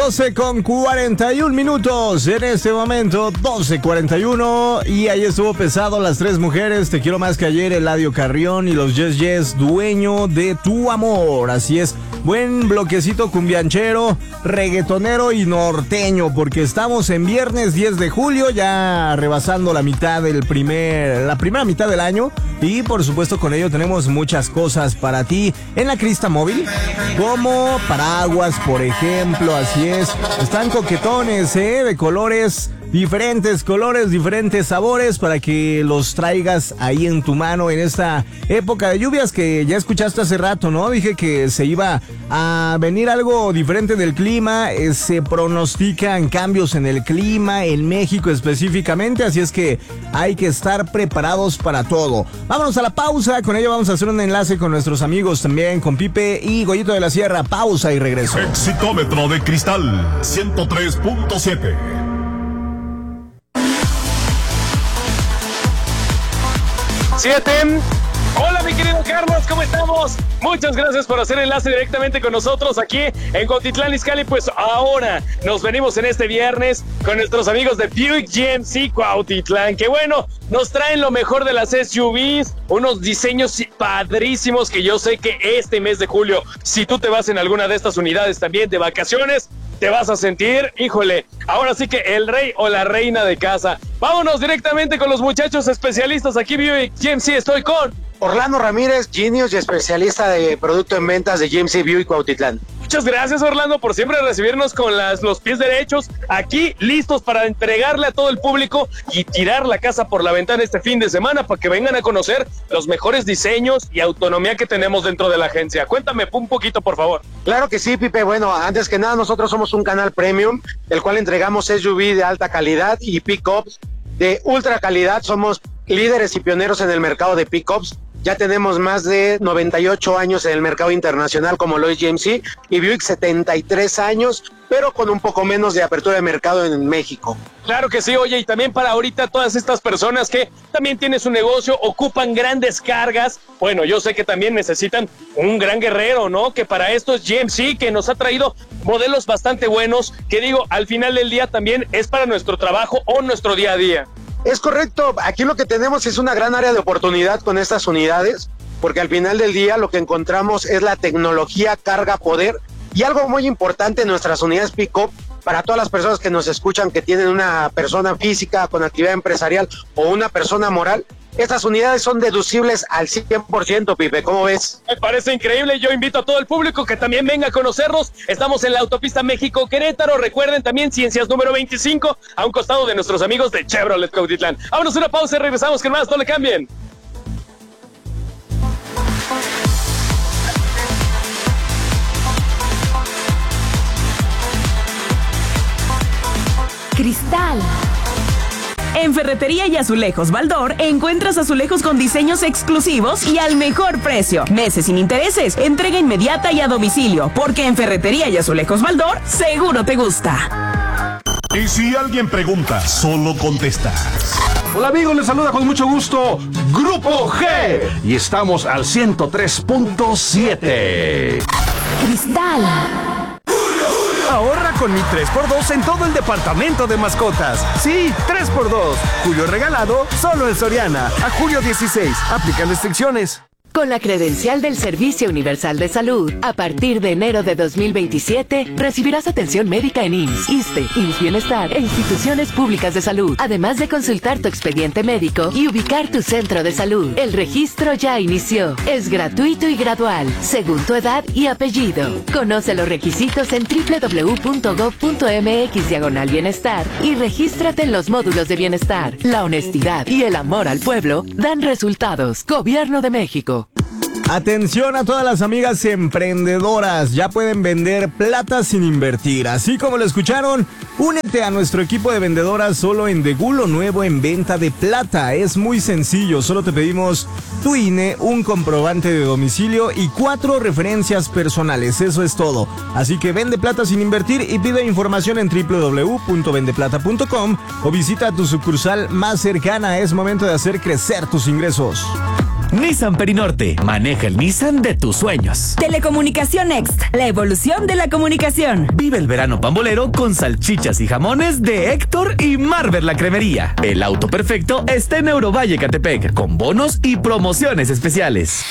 12:41 en este momento, 12:41, y ahí estuvo pesado Las Tres Mujeres, Te Quiero Más que Ayer, Eladio Carrión y los Yes Yes, Dueño de Tu Amor. Así es, buen bloquecito cumbianchero, reggaetonero y norteño, porque estamos en viernes 10 de julio, ya rebasando la primera mitad del año, y por supuesto con ello tenemos muchas cosas para ti en la Crista Móvil, como paraguas, por ejemplo. Así es, están coquetones, de colores, diferentes sabores, para que los traigas ahí en tu mano en esta época de lluvias que ya escuchaste hace rato, ¿no? Dije que se iba a venir algo diferente del clima, se pronostican cambios en el clima, en México específicamente, así es que hay que estar preparados para todo. Vámonos a la pausa, con ello vamos a hacer un enlace con nuestros amigos también, con Pipe y Goyito de la Sierra. Pausa y regreso. Exitómetro de Cristal 103.7. 7. Hola, mi querido Carlos, ¿cómo estamos? Muchas gracias por hacer enlace directamente con nosotros aquí en Cuautitlán Izcalli. Pues ahora nos venimos en este viernes con nuestros amigos de Buick GMC Cuautitlán, que bueno, nos traen lo mejor de las SUVs, unos diseños padrísimos que yo sé que este mes de julio, si tú te vas en alguna de estas unidades también de vacaciones, te vas a sentir, híjole, ahora sí que el rey o la reina de casa. Vámonos directamente con los muchachos especialistas aquí, Buick GMC. Estoy con Orlando Ramírez, Genius y especialista de producto en ventas de GMC Buick Cuautitlán. Muchas gracias, Orlando, por siempre recibirnos con los pies derechos, aquí listos para entregarle a todo el público y tirar la casa por la ventana este fin de semana para que vengan a conocer los mejores diseños y autonomía que tenemos dentro de la agencia. Cuéntame un poquito, por favor. Claro que sí, Pipe. Bueno, antes que nada, nosotros somos un canal premium, el cual entregamos SUV de alta calidad y pickups de ultra calidad. Somos líderes y pioneros en el mercado de pickups. Ya tenemos más de 98 años en el mercado internacional como lo es GMC, y Buick 73 años, pero con un poco menos de apertura de mercado en México. Claro que sí, oye, y también para ahorita todas estas personas que también tienen su negocio, ocupan grandes cargas, bueno, yo sé que también necesitan un gran guerrero, ¿no? Que para esto es GMC, que nos ha traído modelos bastante buenos, que digo, al final del día también es para nuestro trabajo o nuestro día a día. Es correcto, aquí lo que tenemos es una gran área de oportunidad con estas unidades, porque al final del día lo que encontramos es la tecnología carga-poder, y algo muy importante en nuestras unidades pick-up, para todas las personas que nos escuchan que tienen una persona física con actividad empresarial o una persona moral, estas unidades son deducibles al 100%, Pipe, ¿cómo ves? Me parece increíble, yo invito a todo el público que también venga a conocernos. Estamos en la autopista México-Querétaro, recuerden también Ciencias número 25, a un costado de nuestros amigos de Chevrolet Cuautitlán. Vámonos a una pausa y regresamos con más, no le cambien. Cristal. En Ferretería y Azulejos Baldor encuentras azulejos con diseños exclusivos y al mejor precio. Meses sin intereses, entrega inmediata y a domicilio, porque en Ferretería y Azulejos Baldor seguro te gusta. Y si alguien pregunta, solo contesta. Hola amigos, les saluda con mucho gusto Grupo G y estamos al 103.7. Cristal. Ahorra con mi 3x2 en todo el departamento de mascotas. Sí, 3x2. Julio regalado solo en Soriana. A julio 16. Aplican restricciones. Con la credencial del Servicio Universal de Salud, a partir de enero de 2027, recibirás atención médica en IMSS, ISSSTE, IMSS Bienestar e instituciones públicas de salud, además de consultar tu expediente médico y ubicar tu centro de salud. El registro ya inició. Es gratuito y gradual, según tu edad y apellido. Conoce los requisitos en www.gov.mx/bienestar y regístrate en los módulos de bienestar. La honestidad y el amor al pueblo dan resultados. Gobierno de México. Atención a todas las amigas emprendedoras, ya pueden vender plata sin invertir, así como lo escucharon. Únete a nuestro equipo de vendedoras solo en Degulo Nuevo en venta de plata. Es muy sencillo, solo te pedimos tu INE, un comprobante de domicilio y 4 referencias personales, eso es todo. Así que vende plata sin invertir y pide información en www.vendeplata.com o visita tu sucursal más cercana. Es momento de hacer crecer tus ingresos. Nissan Perinorte. Maneja el Nissan de tus sueños. Telecomunicación Next, la evolución de la comunicación. Vive el verano pambolero con salchichas y jamones de Héctor y Marver la Cremería. El auto perfecto está en Eurovalle Catepec, con bonos y promociones especiales.